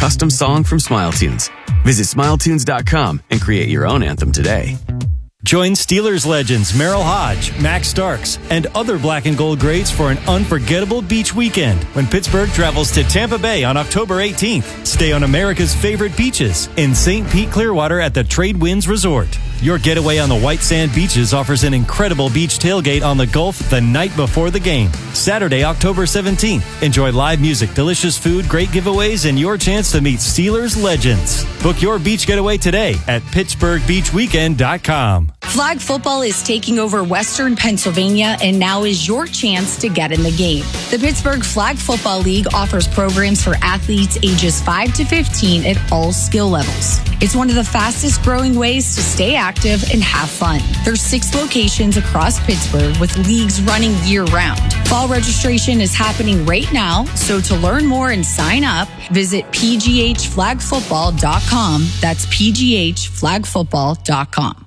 custom song from SmileTunes. Visit SmileTunes.com and create your own anthem today. Join Steelers legends Merrill Hodge, Max Starks, and other black and gold greats for an unforgettable beach weekend when Pittsburgh travels to Tampa Bay on October 18th. Stay on America's favorite beaches in St. Pete Clearwater at the Trade Winds Resort. Your getaway on the white sand beaches offers an incredible beach tailgate on the Gulf the night before the game. Saturday, October 17th. Enjoy live music, delicious food, great giveaways, and your chance to meet Steelers legends. Book your beach getaway today at PittsburghBeachWeekend.com. Flag football is taking over Western Pennsylvania, and now is your chance to get in the game. The Pittsburgh Flag Football League offers programs for athletes ages 5 to 15 at all skill levels. It's one of the fastest growing ways to stay active and have fun. There's 6 locations across Pittsburgh with leagues running year-round. Fall registration is happening right now, so to learn more and sign up, visit pghflagfootball.com. That's pghflagfootball.com.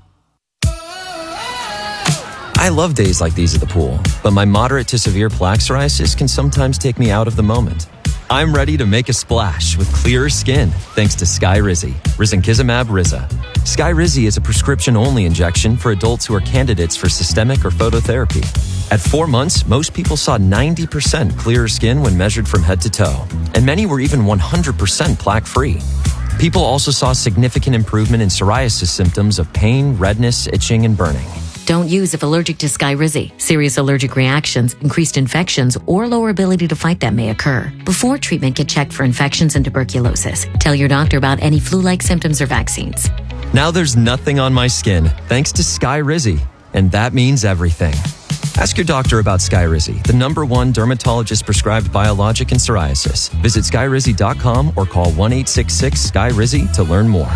I love days like these at the pool, but my moderate to severe plaque psoriasis can sometimes take me out of the moment. I'm ready to make a splash with clearer skin thanks to Skyrizi, risankizumab Riza. Skyrizi is a prescription-only injection for adults who are candidates for systemic or phototherapy. At 4 months, most people saw 90% clearer skin when measured from head to toe, and many were even 100% plaque-free. People also saw significant improvement in psoriasis symptoms of pain, redness, itching, and burning. Don't use if allergic to Skyrizi. Serious allergic reactions, increased infections, or lower ability to fight them may occur. Before treatment, get checked for infections and tuberculosis. Tell your doctor about any flu-like symptoms or vaccines. Now there's nothing on my skin thanks to Skyrizi, and that means everything. Ask your doctor about Skyrizi, the #1 dermatologist-prescribed biologic in psoriasis. Visit Skyrizi.com or call 1-866-SKY-RIZI to learn more.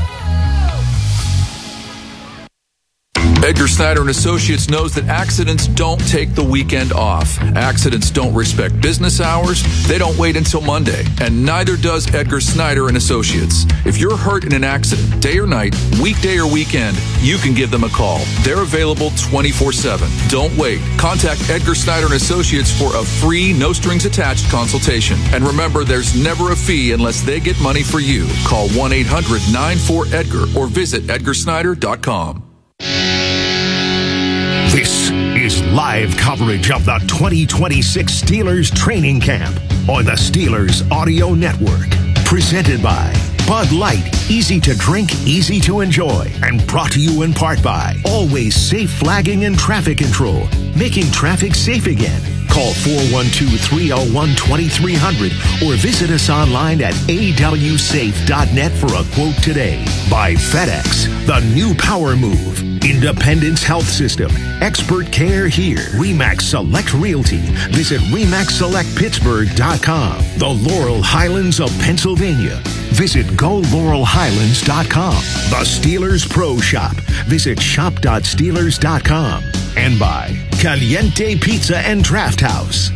Edgar Snyder and Associates knows that accidents don't take the weekend off. Accidents don't respect business hours. They don't wait until Monday. And neither does Edgar Snyder and Associates. If you're hurt in an accident, day or night, weekday or weekend, you can give them a call. They're available 24/7. Don't wait. Contact Edgar Snyder and Associates for a free, no-strings-attached consultation. And remember, there's never a fee unless they get money for you. Call 1-800-94-EDGAR or visit edgarsnyder.com. This is live coverage of the 2026 Steelers training camp on the Steelers Audio Network. Presented by Bud Light, easy to drink, easy to enjoy. And brought to you in part by Always Safe Flagging and Traffic Control, making traffic safe again. Call 412-301-2300 or visit us online at awsafe.net for a quote today. By FedEx, the new power move. Independence Health System. Expert care here. RE/MAX Select Realty. Visit RE/MAXSelectPittsburgh.com. The Laurel Highlands of Pennsylvania. Visit GoLaurelHighlands.com. The Steelers Pro Shop. Visit shop.steelers.com. And by Caliente Pizza and Draft House.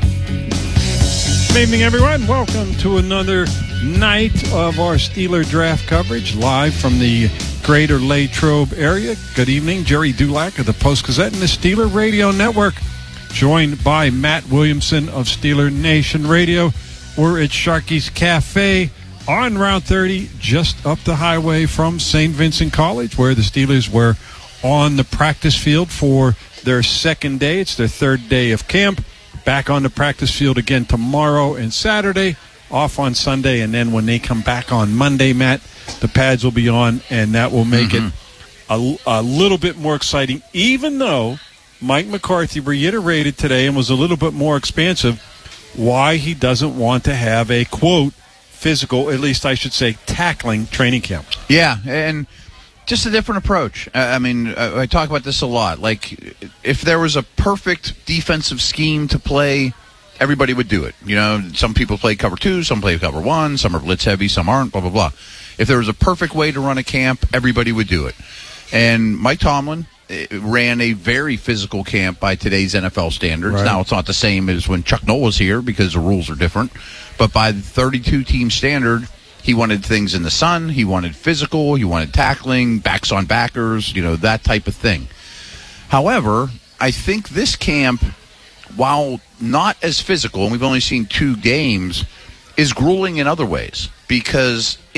Good evening, everyone. Welcome to another night of our Steeler draft coverage live from the Greater Latrobe area. Good evening. Jerry Dulac of the Post-Gazette and the Steeler Radio Network, joined by Matt Williamson of Steeler Nation Radio. We're at Sharky's Cafe on Route 30, just up the highway from St. Vincent College, where the Steelers were on the practice field for their second day. It's their third day of camp. Back on the practice field again tomorrow and Saturday, off on Sunday, and then when they come back on Monday, Matt, the pads will be on, and that will make it a little bit more exciting, even though Mike McCarthy reiterated today and was a little bit more expansive why he doesn't want to have a, quote, physical, at least I should say, tackling training camp. Yeah, and just a different approach. I talk about this a lot. Like, if there was a perfect defensive scheme to play, everybody would do it. You know, some people play cover 2, some play cover 1, some are blitz heavy, some aren't, blah, blah, blah. If there was a perfect way to run a camp, everybody would do it. And Mike Tomlin ran a very physical camp by today's NFL standards. Right. Now, it's not the same as when Chuck Noll was here because the rules are different. But by the 32-team standard, he wanted things in the sun. He wanted physical. He wanted tackling, backs on backers, you know, that type of thing. However, I think this camp, while not as physical, and we've only seen 2 games, is grueling in other ways because